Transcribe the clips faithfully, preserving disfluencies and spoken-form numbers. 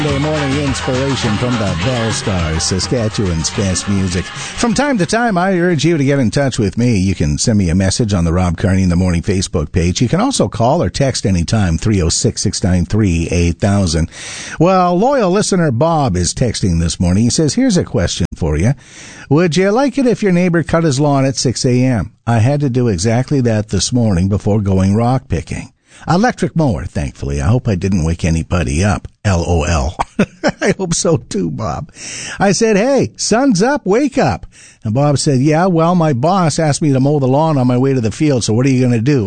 Monday morning inspiration from the Bell Stars, Saskatchewan's best music. From time to time, I urge you to get in touch with me. You can send me a message on the Rob Carney in the Morning Facebook page. You can also call or text anytime, three oh six, six nine three, eight thousand. Well, loyal listener Bob is texting this morning. He says, here's a question for you. Would you like it if your neighbor cut his lawn at six a.m.? I had to do exactly that this morning before going rock picking. Electric mower, thankfully. I hope I didn't wake anybody up. L O L. I hope so too, Bob. I said, hey, sun's up, wake up. And Bob said, yeah, well, my boss asked me to mow the lawn on my way to the field, so what are you going to do?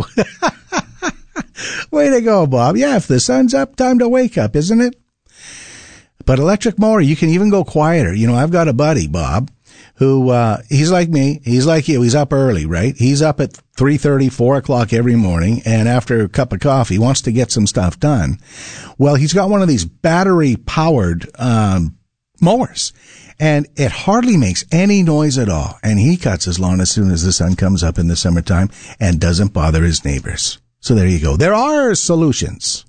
Way to go, Bob. Yeah, if the sun's up, time to wake up, isn't it? But electric mower, you can even go quieter. You know, I've got a buddy, Bob, who, uh, he's like me. He's like you. He's up early, right? He's up at three thirty, four o'clock every morning, and after a cup of coffee, wants to get some stuff done. Well, he's got one of these battery-powered um mowers, and it hardly makes any noise at all. And he cuts his lawn as soon as the sun comes up in the summertime and doesn't bother his neighbors. So there you go. There are solutions.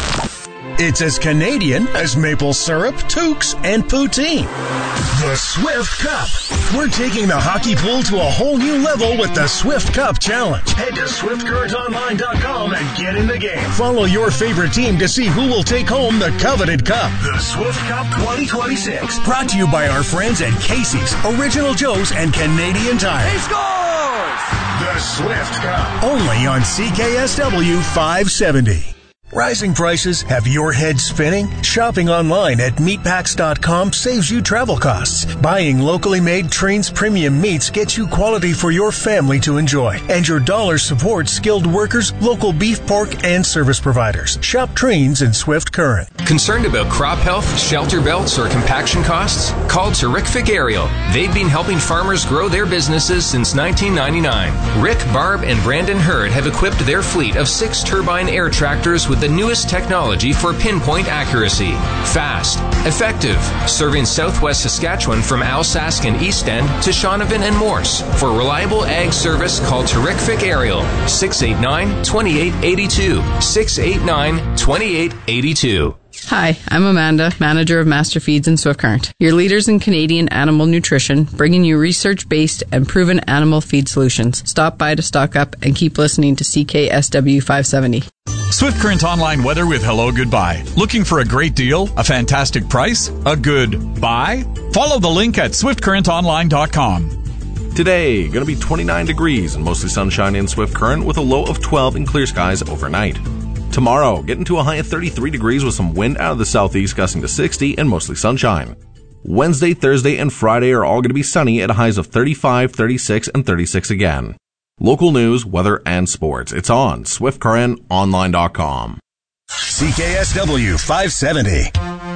It's as Canadian as maple syrup, toques, and poutine. The Swift Cup. We're taking the hockey pool to a whole new level with the Swift Cup Challenge. Head to swift current online dot com and get in the game. Follow your favorite team to see who will take home the coveted cup. The Swift Cup twenty twenty-six. Brought to you by our friends at Casey's, Original Joe's, and Canadian Tire. He scores! The Swift Cup. Only on C K S W five seventy. Rising prices have your head spinning? Shopping online at meatpacks dot com saves you travel costs. Buying locally made Trains premium meats gets you quality for your family to enjoy. And your dollar supports skilled workers, local beef, pork, and service providers. Shop Trains in Swift Current. Concerned about crop health, shelter belts, or compaction costs? Call Terrific Aerial. They've been helping farmers grow their businesses since nineteen ninety-nine. Rick, Barb, and Brandon Hurd have equipped their fleet of six turbine air tractors with the newest technology for pinpoint accuracy. Fast, effective, serving southwest Saskatchewan from Alsace and East End to Shaunavon and Morse. For reliable ag service, call Terrific Aerial, six eight nine, two eight eight two, six eight nine, two eight eight two. Hi, I'm Amanda, manager of Master Feeds in Swift Current, your leaders in Canadian animal nutrition, bringing you research-based and proven animal feed solutions. Stop by to stock up and keep listening to C K S W five seventy. Swift Current Online weather with Hello Goodbye. Looking for a great deal? A fantastic price? A good buy? Follow the link at swift current online dot com. Today, going to be twenty-nine degrees and mostly sunshine in Swift Current with a low of twelve and clear skies overnight. Tomorrow, getting to a high of thirty-three degrees with some wind out of the southeast gusting to sixty and mostly sunshine. Wednesday, Thursday, and Friday are all going to be sunny at highs of thirty-five, thirty-six, and thirty-six again. Local news, weather, and sports. It's on swift current online dot com. C K S W five seventy.